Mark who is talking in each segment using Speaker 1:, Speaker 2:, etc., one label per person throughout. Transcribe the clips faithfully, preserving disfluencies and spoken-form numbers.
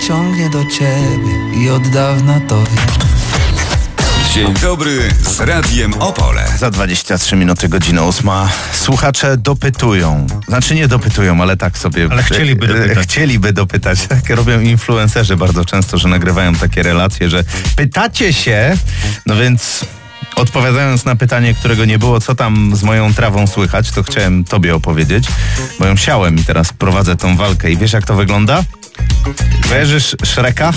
Speaker 1: ciągnie do ciebie i od dawna to wiem.
Speaker 2: Dzień dobry z Radiem Opole.
Speaker 3: Za dwadzieścia trzy minuty, godzina ósma. Słuchacze dopytują. Znaczy nie dopytują, ale tak sobie...
Speaker 4: Ale chcieliby dopytać.
Speaker 3: Chcieliby dopytać. Tak robią influencerzy bardzo często, że nagrywają takie relacje, że pytacie się, no więc... Odpowiadając na pytanie, którego nie było, co tam z moją trawą słychać, to chciałem tobie opowiedzieć, bo ją siałem i teraz prowadzę tą walkę. I wiesz, jak to wygląda? Kojarzysz Shreka?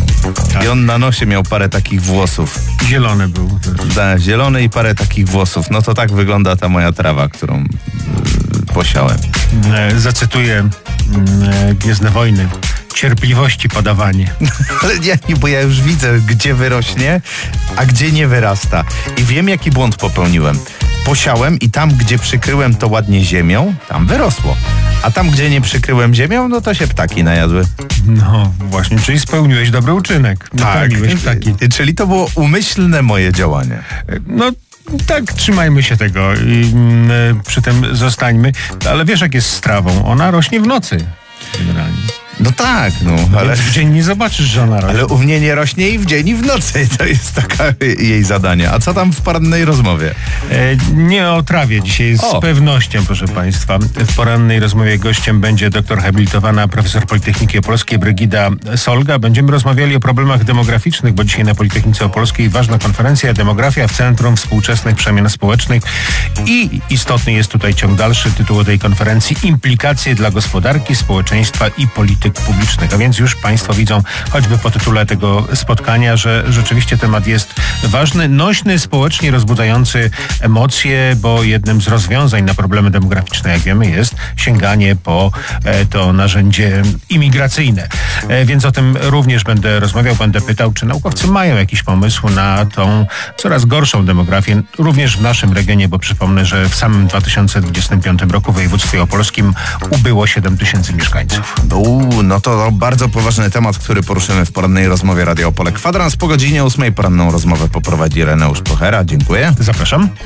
Speaker 3: I on na nosie miał parę takich włosów.
Speaker 4: Zielony był.
Speaker 3: Da, zielony i parę takich włosów. No to tak wygląda ta moja trawa, którą yy, posiałem.
Speaker 4: E, zacytuję e, Gwiezdne Wojny. Cierpliwości podawanie.
Speaker 3: Ale nie, bo ja już widzę, gdzie wyrośnie, a gdzie nie wyrasta. I wiem, jaki błąd popełniłem. Posiałem i tam, gdzie przykryłem to ładnie ziemią, tam wyrosło. A tam, gdzie nie przykryłem ziemią, no to się ptaki najadły.
Speaker 4: No właśnie, czyli spełniłeś dobry uczynek. Nakarmiłeś ptaki.
Speaker 3: Czyli to było umyślne moje działanie.
Speaker 4: No tak, trzymajmy się tego i y, przy tym zostańmy. Ale wiesz, jak jest z trawą? Ona rośnie w nocy generalnie.
Speaker 3: No tak, no, ale...
Speaker 4: Więc w dzień nie zobaczysz, że ona rośnie.
Speaker 3: Ale u mnie nie rośnie i w dzień, i w nocy. To jest taka jej zadanie. A co tam w porannej rozmowie?
Speaker 4: E, nie o trawie dzisiaj, z
Speaker 3: o.
Speaker 4: pewnością, proszę państwa. W porannej rozmowie gościem będzie doktor habilitowana, profesor Politechniki Opolskiej Brygida Solga. Będziemy rozmawiali o problemach demograficznych, bo dzisiaj na Politechnice Opolskiej ważna konferencja Demografia w Centrum Współczesnych Przemian Społecznych. I istotny jest tutaj ciąg dalszy tytułu tej konferencji: Implikacje dla gospodarki, społeczeństwa i polityki publicznych. A więc już państwo widzą, choćby po tytule tego spotkania, że rzeczywiście temat jest ważny, nośny, społecznie rozbudzający emocje, bo jednym z rozwiązań na problemy demograficzne, jak wiemy, jest sięganie po e, to narzędzie imigracyjne. E, więc o tym również będę rozmawiał, będę pytał, czy naukowcy mają jakiś pomysł na tą coraz gorszą demografię, również w naszym regionie, bo przypomnę, że w samym dwa tysiące dwudziestym piątym roku w województwie opolskim ubyło siedem tysięcy mieszkańców.
Speaker 3: Uuu, no to bardzo poważny temat, który poruszymy w porannej rozmowie Radia Opole. Kwadrans po godzinie ósmej. Poranną rozmowę poprowadzi Reneusz Pochera. Dziękuję.
Speaker 4: Zapraszam.